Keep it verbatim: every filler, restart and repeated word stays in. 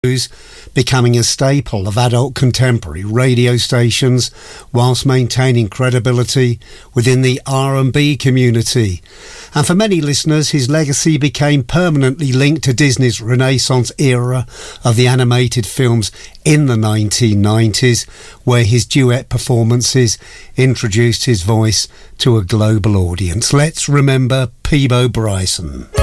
becoming a staple of adult contemporary radio stations whilst maintaining credibility within the R and B community. And for many listeners, his legacy became permanently linked to Disney's Renaissance era of the animated films in the nineteen nineties, where his duet performances introduced his voice to a global audience. Let's remember Peabo Bryson.